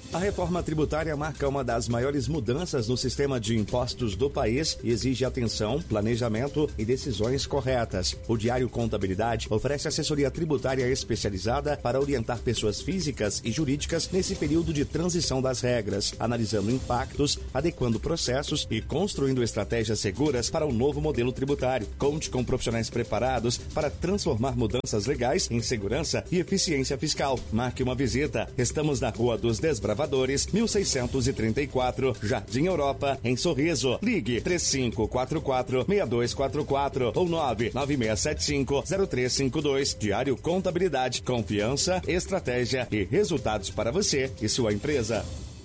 A reforma tributária marca uma das maiores mudanças no sistema de impostos do país e exige atenção, planejamento e decisões corretas. O Diário Contabilidade oferece assessoria tributária especializada para orientar pessoas físicas e jurídicas nesse período de transição das regras, analisando impactos, adequando processos e construindo estratégias seguras para o novo modelo tributário. Conte com profissionais preparados para transformar mudanças legais em segurança e eficiência fiscal. Marque uma visita. Estamos na Rua dos Desbravadores, 1634, Jardim Europa, em Sorriso. Ligue 3544-6244 ou 99675-0352. Diário Contabilidade, confiança, estratégia e resultados para você e sua empresa.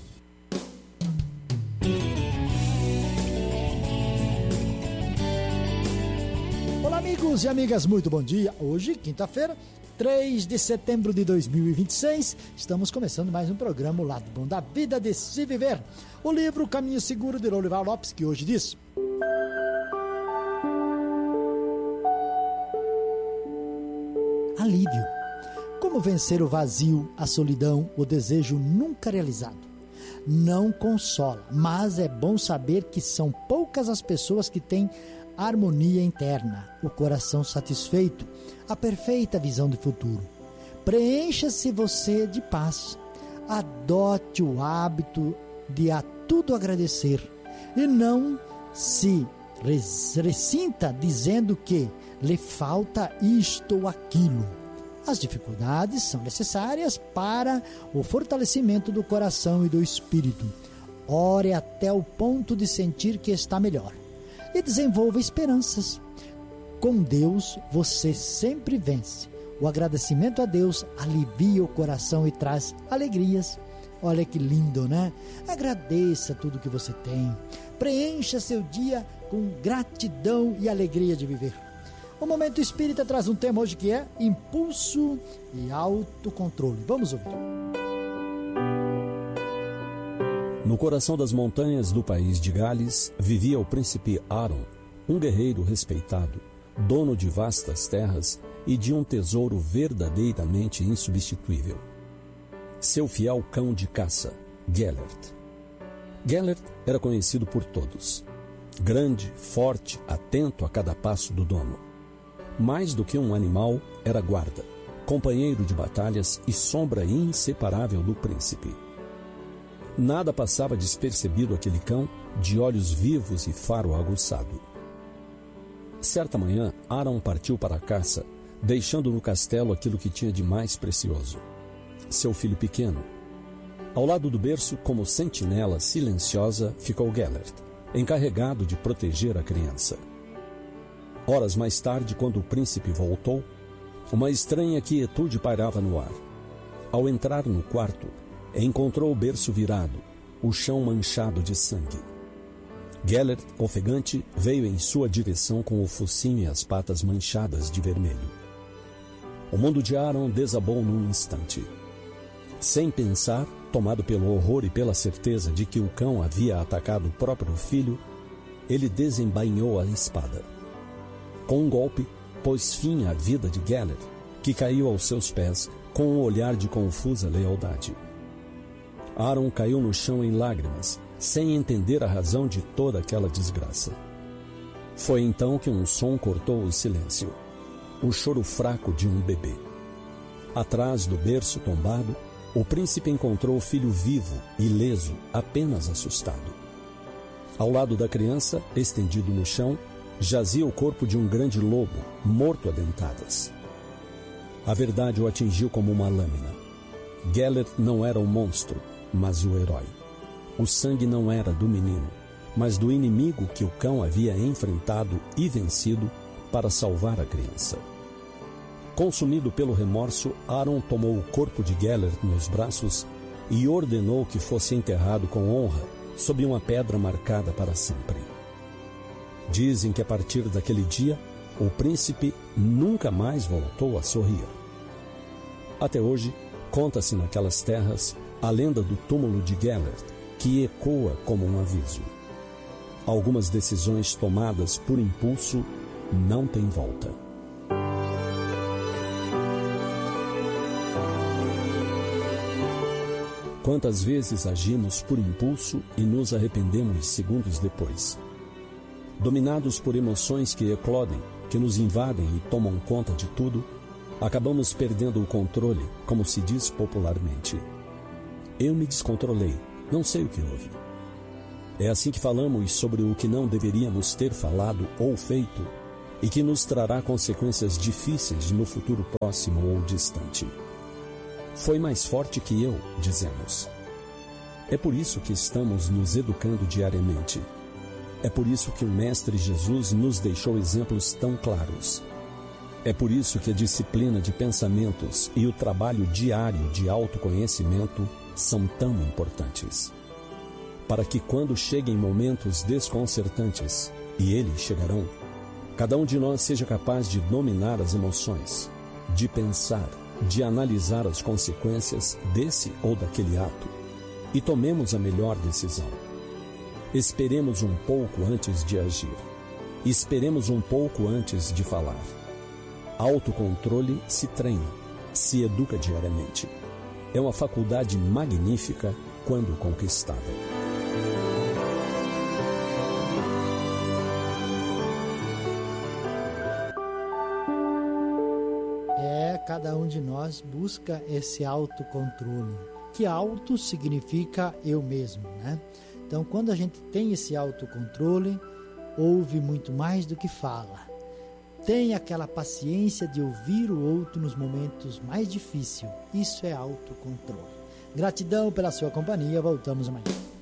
Olá, amigos e amigas, muito bom dia. Hoje, quinta-feira, 3 de setembro de 2026, estamos começando mais um programa O Lado Bom da Vida de Se Viver. O livro Caminho Seguro de Lorival Lopes, que hoje diz: alívio. Como vencer o vazio, a solidão, o desejo nunca realizado? Não consola, mas é bom saber que são poucas as pessoas que têm harmonia interna, o coração satisfeito, a perfeita visão do futuro. Preencha-se você de paz. Adote o hábito de a tudo agradecer e não se ressinta dizendo que lhe falta isto ou aquilo. As dificuldades são necessárias para o fortalecimento do coração e do espírito. Ore até o ponto de sentir que está melhor e desenvolva esperanças. Com Deus você sempre vence. O agradecimento a Deus alivia o coração e traz alegrias. Olha que lindo, né? Agradeça tudo que você tem. Preencha seu dia com gratidão e alegria de viver. O Momento Espírita traz um tema hoje que é impulso e autocontrole. Vamos ouvir. No coração das montanhas do país de Gales, vivia o príncipe Aron, um guerreiro respeitado, dono de vastas terras e de um tesouro verdadeiramente insubstituível. Seu fiel cão de caça, Gellert. Gellert era conhecido por todos. Grande, forte, atento a cada passo do dono. Mais do que um animal, era guarda, companheiro de batalhas e sombra inseparável do príncipe. Nada passava despercebido aquele cão, de olhos vivos e faro aguçado. Certa manhã, Aron partiu para a caça, deixando no castelo aquilo que tinha de mais precioso: seu filho pequeno. Ao lado do berço, como sentinela silenciosa, ficou Gellert, encarregado de proteger a criança. Horas mais tarde, quando o príncipe voltou, uma estranha quietude pairava no ar. Ao entrar no quarto, encontrou o berço virado, o chão manchado de sangue. Gellert, ofegante, veio em sua direção com o focinho e as patas manchadas de vermelho. O mundo de Aron desabou num instante. Sem pensar, tomado pelo horror e pela certeza de que o cão havia atacado o próprio filho, ele desembainhou a espada. Com um golpe, pôs fim à vida de Gellert, que caiu aos seus pés com um olhar de confusa lealdade. Aron caiu no chão em lágrimas, sem entender a razão de toda aquela desgraça. Foi então que um som cortou o silêncio, o choro fraco de um bebê. Atrás do berço tombado, o príncipe encontrou o filho vivo, ileso, apenas assustado. Ao lado da criança, estendido no chão, jazia o corpo de um grande lobo, morto a dentadas. A verdade o atingiu como uma lâmina. Gellert não era um monstro, mas o herói. O sangue não era do menino, mas do inimigo que o cão havia enfrentado e vencido para salvar a criança. Consumido pelo remorso, Aron tomou o corpo de Gellert nos braços e ordenou que fosse enterrado com honra sob uma pedra marcada para sempre. Dizem que a partir daquele dia, o príncipe nunca mais voltou a sorrir. Até hoje, conta-se naquelas terras a lenda do túmulo de Gellert, que ecoa como um aviso. Algumas decisões tomadas por impulso não têm volta. Quantas vezes agimos por impulso e nos arrependemos segundos depois? Dominados por emoções que eclodem, que nos invadem e tomam conta de tudo, acabamos perdendo o controle, como se diz popularmente. Eu me descontrolei, não sei o que houve. É assim que falamos sobre o que não deveríamos ter falado ou feito e que nos trará consequências difíceis no futuro próximo ou distante. Foi mais forte que eu, dizemos. É por isso que estamos nos educando diariamente. É por isso que o Mestre Jesus nos deixou exemplos tão claros. É por isso que a disciplina de pensamentos e o trabalho diário de autoconhecimento são tão importantes. Para que quando cheguem momentos desconcertantes, e eles chegarão, cada um de nós seja capaz de dominar as emoções, de pensar, de analisar as consequências desse ou daquele ato e tomemos a melhor decisão. Esperemos um pouco antes de agir. Esperemos um pouco antes de falar. Autocontrole se treina, se educa diariamente. É uma faculdade magnífica quando conquistada. Cada um de nós busca esse autocontrole, que auto significa eu mesmo, né? Então, quando a gente tem esse autocontrole, ouve muito mais do que fala. Tem aquela paciência de ouvir o outro nos momentos mais difíceis. Isso é autocontrole. Gratidão pela sua companhia, voltamos amanhã.